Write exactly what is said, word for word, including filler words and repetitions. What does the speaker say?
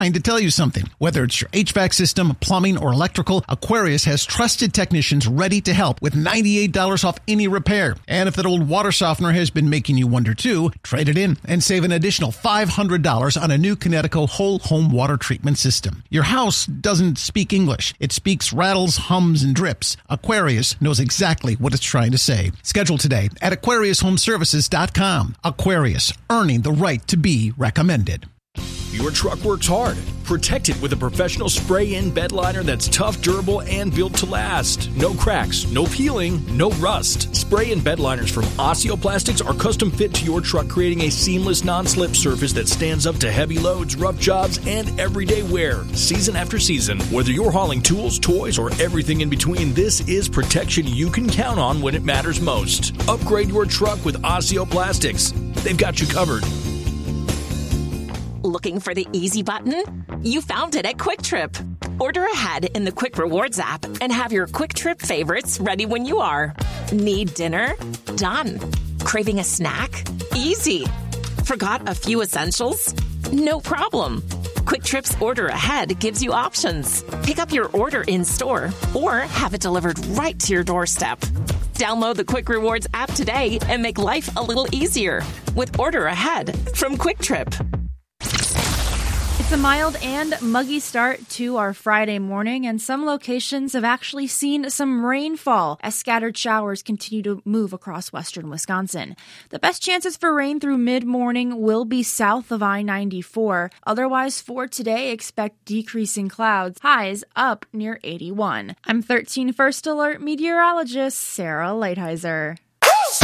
To tell you something, whether it's your H V A C system, plumbing, or electrical, Aquarius has trusted technicians ready to help with ninety-eight dollars off any repair. And if that old water softener has been making you wonder too, trade it in and save an additional five hundred dollars on a new Kinetico whole home water treatment system. Your house doesn't speak English. It speaks rattles, hums, and drips. Aquarius knows exactly what it's trying to say. Schedule today at aquarius home services dot com. Aquarius, earning the right to be recommended. Your truck works hard. Protect it with a professional spray-in bed liner that's tough, durable, and built to last. No cracks, no peeling, no rust. Spray-in bed liners from Osteoplastics are custom fit to your truck, creating a seamless, non-slip surface that stands up to heavy loads, rough jobs, and everyday wear. Season after season, whether you're hauling tools, toys, or everything in between, this is protection you can count on when it matters most. Upgrade your truck with Osteoplastics. They've got you covered. Looking for the easy button? You found it at Quick Trip. Order ahead in the Quick Rewards app and have your Quick Trip favorites ready when you are. Need dinner? Done. Craving a snack? Easy. Forgot a few essentials? No problem. Quick Trip's Order Ahead gives you options. Pick up your order in store or have it delivered right to your doorstep. Download the Quick Rewards app today and make life a little easier with Order Ahead from Quick Trip. It's a mild and muggy start to our Friday morning, and some locations have actually seen some rainfall as scattered showers continue to move across western Wisconsin. The best chances for rain through mid-morning will be south of I ninety-four. Otherwise, for today, expect decreasing clouds, highs up near eighty-one. I'm thirteen First Alert meteorologist Sarah Lighthizer.